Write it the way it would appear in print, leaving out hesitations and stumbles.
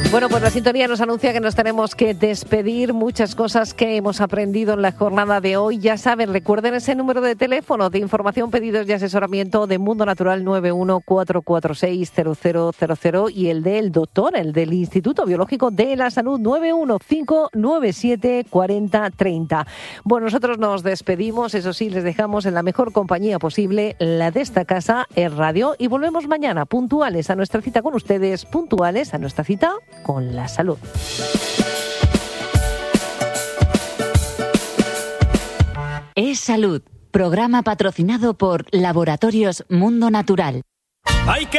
Bueno, pues la sintonía nos anuncia que nos tenemos que despedir. Muchas cosas que hemos aprendido en la jornada de hoy. Ya saben, recuerden ese número de teléfono de información, pedidos y asesoramiento de Mundo Natural 914460000 y el del doctor, el del Instituto Biológico de la Salud 915974030. Bueno, nosotros nos despedimos, eso sí, les dejamos en la mejor compañía posible, la de esta casa, Es Radio, y volvemos mañana puntuales a nuestra cita con ustedes, puntuales a nuestra cita con la salud. Es Salud, programa patrocinado por Laboratorios Mundo Natural. ¡Hay que